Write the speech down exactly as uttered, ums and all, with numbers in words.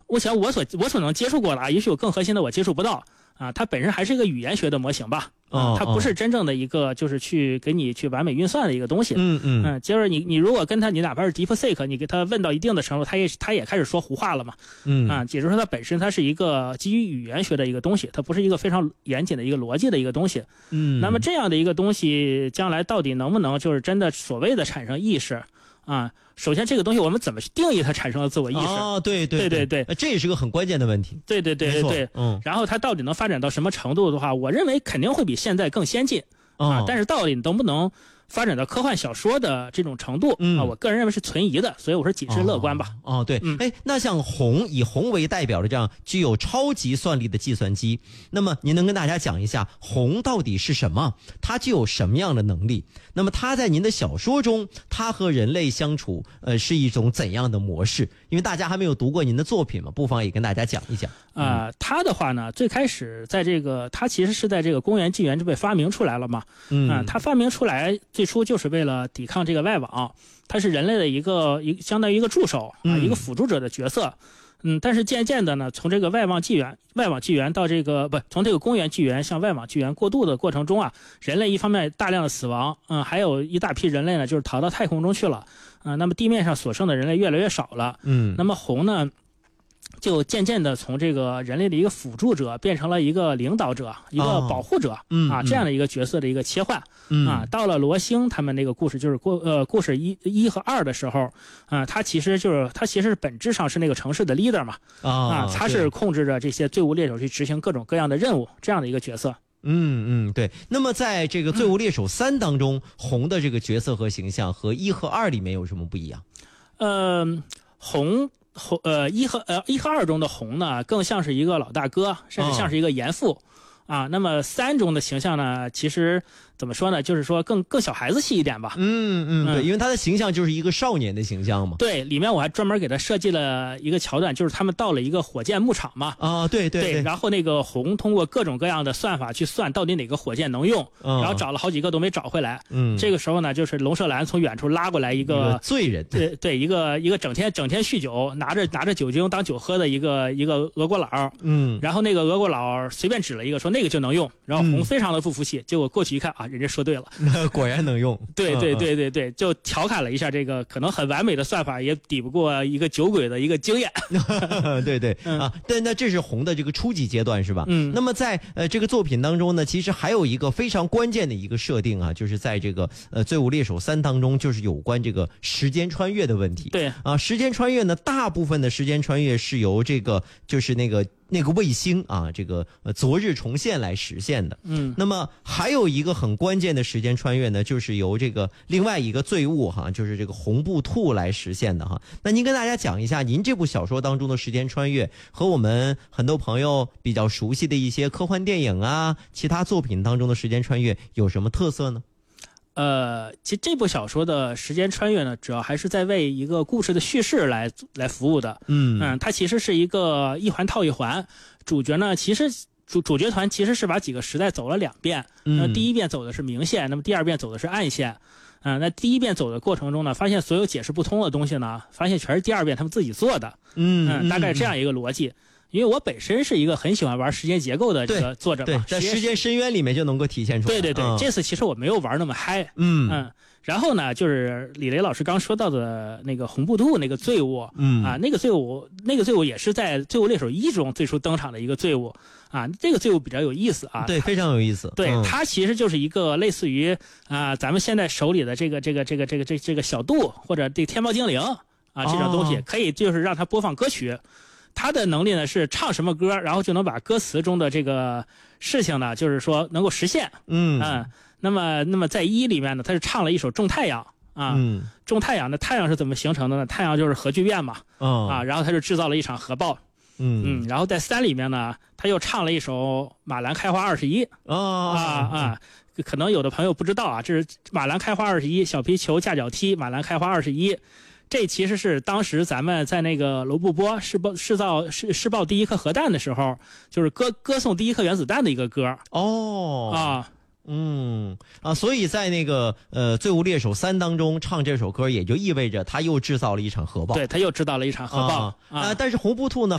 我想我所我所能接触过的啊，也许有更核心的我接触不到啊，它本身还是一个语言学的模型吧。啊，它不是真正的一个，就是去给你去完美运算的一个东西。 嗯嗯嗯，接着你你如果跟他，你哪怕是 DeepSeek，你给他问到一定的程度，他也他也开始说胡话了嘛。 嗯啊，也就是说它本身它是一个基于语言学的一个东西，它不是一个非常严谨的一个逻辑的一个东西。 嗯， 那么这样的一个东西，将来到底能不能就是真的所谓的产生意识？啊，首先这个东西我们怎么去定义它产生了自我意识？ 哦，对对对对对， 这也是个很关键的问题。 对对对对对， 嗯， 然后它到底能发展到什么程度的话，我认为肯定会比现在更先进。啊，但是到底能不能发展到科幻小说的这种程度、 嗯、 啊，我个人认为是存疑的，所以我说谨慎乐观吧。 哦，哦对，哎、嗯，那像红以红为代表的这样具有超级算力的计算机，那么您能跟大家讲一下红到底是什么？它具有什么样的能力？那么它在您的小说中，它和人类相处，呃，是一种怎样的模式？因为大家还没有读过您的作品嘛，不妨也跟大家讲一讲。 啊、呃，它的话呢，最开始在这个，它其实是在这个公元纪元就被发明出来了嘛。 嗯， 啊、呃，它发明出来最初就是为了抵抗这个外网，它是人类的一个一相当于一个助手啊、呃，一个辅助者的角色。嗯，但是渐渐的呢，从这个外网纪元、外网纪元到这个不，从这个公元纪元向外网纪元过渡的过程中啊，人类一方面大量的死亡，嗯，还有一大批人类呢就是逃到太空中去了，啊、呃，那么地面上所剩的人类越来越少了， 嗯， 那么红呢，就渐渐的从这个人类的一个辅助者变成了一个领导者、一个保护者、 哦、 啊，这样的一个角色的一个切换。 嗯啊，到了罗星他们那个故事，就是故呃故事一一和二的时候，啊，他其实就是他其实本质上是那个城市的 leader 嘛， 啊， 啊他是控制着这些罪无猎手去执行各种各样的任务，这样的一个角色。 嗯嗯，对。那么在这个《罪无猎手三》当中、嗯，红的这个角色和形象和一和二里面有什么不一样？ 呃，红。红呃一和呃一和二中的红呢，更像是一个老大哥，甚至像是一个严父、哦、啊。那么三中的形象呢，其实怎么说呢，就是说更更小孩子气一点吧。 嗯嗯，对，因为他的形象就是一个少年的形象嘛。 对，里面我还专门给他设计了一个桥段，就是他们到了一个火箭牧场嘛。 啊，对对对, 对。然后那个红通过各种各样的算法去算到底哪个火箭能用， 嗯、 然后找了好几个都没找回来。 嗯。 这个时候呢，就是龙舍兰从远处拉过来一个, 一个罪人。 对对，一个一个整天整天酗酒，拿着拿着酒精当酒喝的一个一个俄国佬。 嗯。 然后那个俄国佬随便指了一个，说那个就能用。然后红非常的不服气，嗯、结果过去一看啊，人家说对了。 果然能用。 对对对对对，就调侃了一下这个可能很完美的算法，也抵不过一个酒鬼的一个经验。 对对、 嗯、 啊，但那这是红的这个初级阶段是吧？ 嗯。 那么在呃这个作品当中呢，其实还有一个非常关键的一个设定啊，就是在这个呃《罪无猎手三》当中，就是有关这个时间穿越的问题。 对啊，时间穿越呢，大部分的时间穿越是由这个就是那个。那个卫星啊，这个呃昨日重现来实现的。 嗯， 那么还有一个很关键的时间穿越呢，就是由这个另外一个罪物哈，就是这个红布兔来实现的哈。那您跟大家讲一下，您这部小说当中的时间穿越和我们很多朋友比较熟悉的一些科幻电影啊，其他作品当中的时间穿越有什么特色呢？ 呃，其实这部小说的时间穿越呢，主要还是在为一个故事的叙事来来服务的。 嗯嗯，它其实是一个一环套一环，主角呢，其实主主角团其实是把几个时代走了两遍。 嗯， 那第一遍走的是明线，那么第二遍走的是暗线。嗯、呃，那第一遍走的过程中呢，发现所有解释不通的东西呢，发现全是第二遍他们自己做的。 嗯嗯，大概这样一个逻辑。因为我本身是一个很喜欢玩时间结构的这个作者嘛， 对，在时间深渊里面就能够体现出来。 对对对， 嗯、 这次其实我没有玩那么嗨。 嗯嗯，然后呢，就是李雷老师刚说到的那个红布兔那个罪物， 嗯啊，那个罪物，那个罪物也是在《罪无猎手一》中最初登场的一个罪物啊。这个罪物比较有意思啊， 对，非常有意思。 对， 嗯、 它其实就是一个类似于啊，咱们现在手里的这个这个这个这个这这个小度或者这天猫精灵啊这种东西， 哦、 可以就是让它播放歌曲。他的能力呢是唱什么歌，然后就能把歌词中的这个事情呢，就是说能够实现。 嗯嗯，那么那么在一里面呢，他是唱了一首《种太阳》啊， 嗯， 种太阳的太阳是怎么形成的呢？太阳就是核聚变嘛， 哦、 啊，然后他就制造了一场核爆。 嗯嗯，然后在三里面呢，他又唱了一首《马兰开花二十一》 啊啊啊，可能有的朋友不知道啊，这是《马兰开花二十一》，小皮球架脚踢，马兰开花二十一。这其实是当时咱们在那个罗布泊试爆试造试试爆第一颗核弹的时候，就是歌歌颂第一颗原子弹的一个歌。 哦啊， 嗯啊，所以在那个呃《罪无猎手三》当中唱这首歌，也就意味着他又制造了一场核爆。 对，他又制造了一场核爆啊啊！但是红布兔呢？